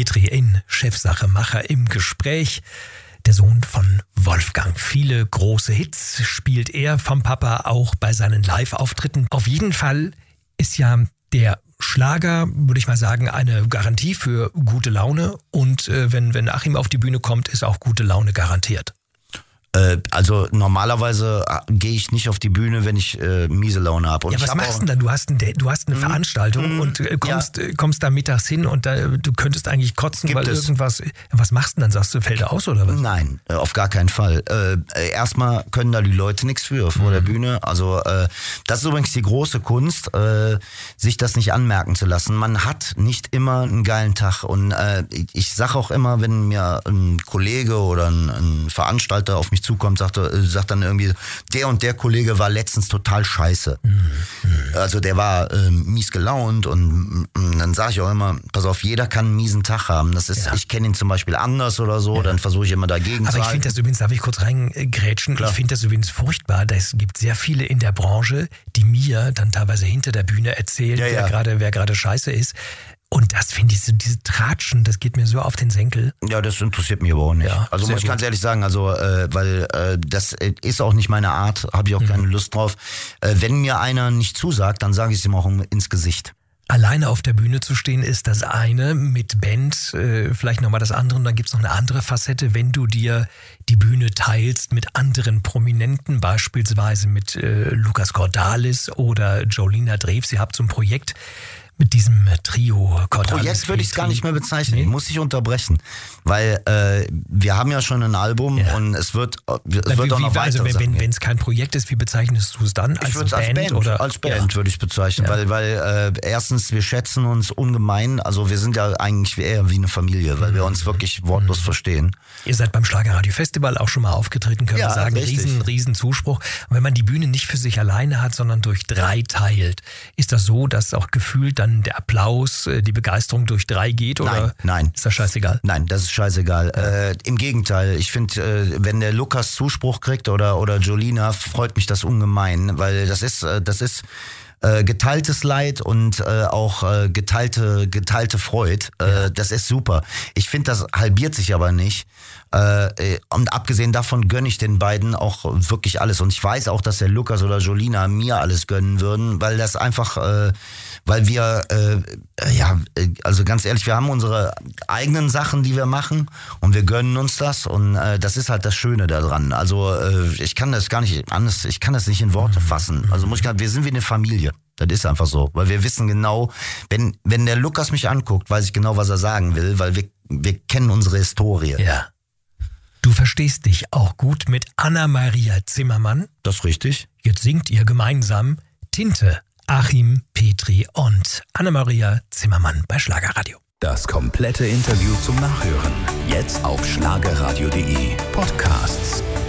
Petri in Chefsache Macher im Gespräch. Der Sohn von Wolfgang. Viele große Hits spielt er vom Papa auch bei seinen Live-Auftritten. Auf jeden Fall ist ja der Schlager, würde ich mal sagen, eine Garantie für gute Laune. Und wenn Achim auf die Bühne kommt, ist auch gute Laune garantiert. Also normalerweise gehe ich nicht auf die Bühne, wenn ich miese Laune habe. Ja, was machst du denn dann? Du hast eine Veranstaltung und kommst da mittags hin und du könntest eigentlich kotzen, weil irgendwas... Was machst du denn dann? Sagst du, fällt er aus oder was? Nein, auf gar keinen Fall. Erstmal können da die Leute nichts für vor der Bühne. Also das ist übrigens die große Kunst, sich das nicht anmerken zu lassen. Man hat nicht immer einen geilen Tag. Und ich sage auch immer, wenn mir ein Kollege oder ein Veranstalter auf mich zukommt, sagt dann irgendwie, der und der Kollege war letztens total scheiße. Also der war mies gelaunt und dann sage ich auch immer, pass auf, jeder kann einen miesen Tag haben. Das ist, ich kenne ihn zum Beispiel anders oder so, dann versuche ich immer dagegen zu halten. Aber ich finde das übrigens, darf ich kurz reingrätschen? Klar. Ich finde das übrigens furchtbar. Es gibt sehr viele in der Branche, die mir dann teilweise hinter der Bühne erzählen, wer gerade scheiße ist. Und das finde ich so, diese Tratschen, das geht mir so auf den Senkel. Ja, das interessiert mich aber auch nicht. Ja, also muss ich ganz ehrlich sagen, weil das ist auch nicht meine Art, habe ich auch keine Lust drauf. Wenn mir einer nicht zusagt, dann sage ich es ihm auch ins Gesicht. Alleine auf der Bühne zu stehen ist das eine, mit Band vielleicht nochmal das andere. Und dann gibt es noch eine andere Facette, wenn du dir die Bühne teilst mit anderen Prominenten, beispielsweise mit Lukas Cordalis oder Jolina Drews. Ihr habt so ein Projekt mit diesem Trio. Projekt würde ich es gar nicht mehr bezeichnen. Nee. Muss ich unterbrechen. Weil wir haben ja schon ein Album und es wird auch noch weiter. Also wenn es kein Projekt ist, wie bezeichnest du es dann? Als Band? Oder? Als Band würde ich es bezeichnen. Ja. Weil erstens, wir schätzen uns ungemein. Also wir sind ja eigentlich eher wie eine Familie, weil wir uns wirklich wortlos verstehen. Ihr seid beim Schlagerradio Festival auch schon mal aufgetreten, können wir sagen. Riesen Zuspruch. Und wenn man die Bühne nicht für sich alleine hat, sondern durch 3 teilt, ist das so, dass auch gefühlt dann der Applaus, die Begeisterung durch 3 geht? Oder Nein. Ist das scheißegal? Nein, das ist scheißegal. Ja. Im Gegenteil, ich finde, wenn der Lukas Zuspruch kriegt oder Jolina, freut mich das ungemein, weil das ist geteiltes Leid und auch geteilte Freude. Das ist super. Ich finde, das halbiert sich aber nicht. Und abgesehen davon gönne ich den beiden auch wirklich alles. Und ich weiß auch, dass der Lukas oder Jolina mir alles gönnen würden, weil das einfach, weil wir, also ganz ehrlich, wir haben unsere eigenen Sachen, die wir machen und wir gönnen uns das und das ist halt das Schöne daran. Also ich kann das gar nicht anders, ich kann das nicht in Worte fassen. Also wir sind wie eine Familie. Das ist einfach so, weil wir wissen genau, wenn der Lukas mich anguckt, weiß ich genau, was er sagen will, weil wir kennen unsere Historie. Ja. Du verstehst dich auch gut mit Anna-Maria Zimmermann. Das ist richtig. Jetzt singt ihr gemeinsam Tinte, Achim, Petri und Anna-Maria Zimmermann bei Schlagerradio. Das komplette Interview zum Nachhören. Jetzt auf schlagerradio.de. Podcasts.